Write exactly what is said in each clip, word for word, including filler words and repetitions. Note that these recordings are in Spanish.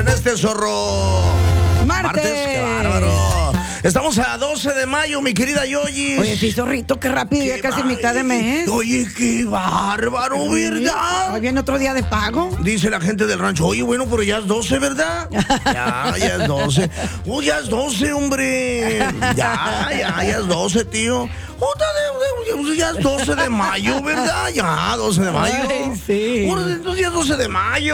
En este zorro Martes. martes, qué bárbaro. Estamos a doce de mayo, mi querida Yoyi. Oye, sí, zorrito, qué rápido, ya casi mitad de mes. Oye, qué bárbaro, ¿verdad? Hoy viene otro día de pago. Dice la gente del rancho, oye, bueno, pero ya es doce, ¿verdad? Ya, ya es doce. Oh, ya es doce, hombre. Ya, ya, ya es doce, tío. Puta de, de, ya es doce de mayo, ¿verdad? Ya, doce de mayo. Ay, sí. Puta, entonces ya es doce de mayo.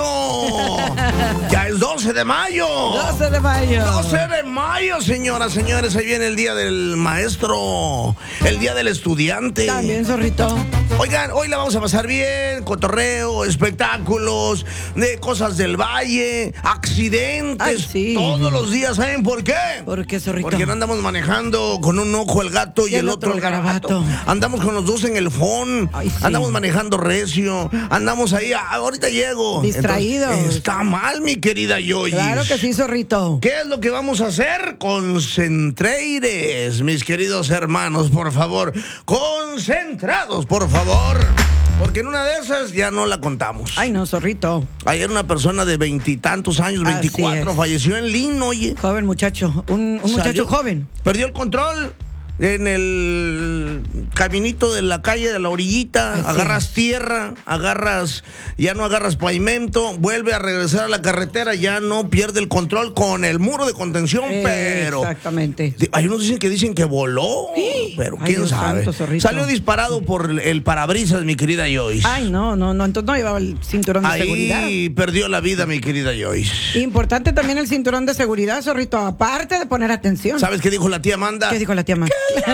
Ya es doce de mayo. doce de mayo. doce de mayo, señoras, señores. Ahí viene el día del maestro, el día del estudiante. También, zorrito. Oigan, hoy la vamos a pasar bien, cotorreo, espectáculos, de cosas del valle, accidentes, Ay, sí. todos los días. ¿Saben por qué? ¿Por qué, zorrito? Porque no andamos manejando con un ojo el gato y, Y el, el otro el otro el garabato. garabato. Andamos con los dos en el phone. Ay, sí. Andamos manejando recio. Andamos ahí, ah, ahorita llego. Distraídos. Entonces, está mal, mi querida Yoyi. Claro que sí, zorrito. ¿Qué es lo que vamos a hacer? Concentreires, mis queridos hermanos, por favor. Concentrados, por favor. Porque en una de esas ya no la contamos. Ay, no, zorrito. Ayer una persona de veintitantos años, Así veinticuatro, es. falleció en Lino, oye. Joven muchacho, un, un muchacho Salió- joven. Perdió el control en el caminito de la calle, de la orillita. Así Agarras es. tierra, agarras, ya no agarras pavimento, vuelve a regresar a la carretera, ya no pierde el control con el muro de contención, Eh, pero... Exactamente. Di- Hay unos dicen que dicen que voló, pero Ay, quién Dios sabe. santo, zorrito. Salió disparado por el- el parabrisas, mi querida Joyce. Ay, no, no, no, entonces no llevaba el cinturón de seguridad. Ahí perdió la vida, mi querida Joyce. Importante también el cinturón de seguridad, zorrito, aparte de poner atención. ¿Sabes qué dijo la tía Amanda? ¿Qué dijo la tía Amanda?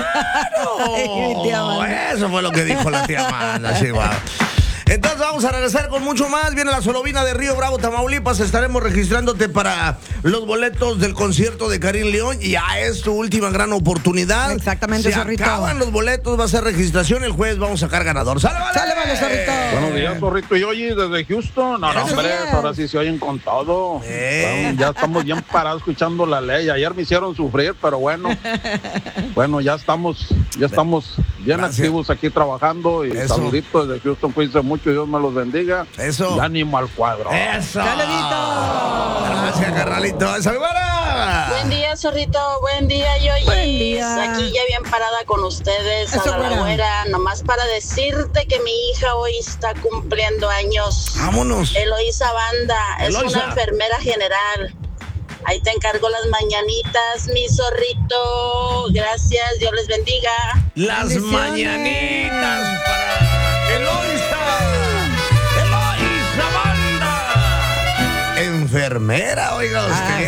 ¡Claro! Mi tía Amanda. Eso fue lo que dijo la tía Amanda, sí, guau. Entonces vamos a regresar con mucho más. Viene la Solovina de Río Bravo, Tamaulipas. Estaremos registrándote para los boletos del concierto de Karim León. Y ya es tu última gran oportunidad. Exactamente, Se zorrito. acaban los boletos, va a ser registración. El jueves vamos a sacar ganador. ¡Sale, vale! Sale, vale, zorrito. Buenos días, zorrito y oye, desde Houston. No, no, Buenos hombre, días. ahora sí se oyen con todo. Eh. Ya estamos bien parados escuchando la ley. Ayer me hicieron sufrir, pero bueno. Bueno, ya estamos, ya estamos bien Gracias. activos aquí trabajando. Y Eso. saluditos desde Houston, cuídense mucho, Dios me los bendiga. Eso. Y ánimo al cuadro. ¡Eso! ¡Saluditos! Gracias, carnalito. ¡Saludara! Buen día, zorrito. Buen día, Yoyi. Buen día. Aquí ya bien parada con ustedes, Eso, a la güera. güera. Nomás para decirte que mi hija hoy está cumpliendo años. ¡Vámonos! Eloísa Banda, es Eloísa. una enfermera general. Ahí te encargo las mañanitas, mi zorrito. Gracias, Dios les bendiga. Las Bendiciones. mañanitas para Eloísa. Eloísa Banda. Enfermera, oiga usted. Ay.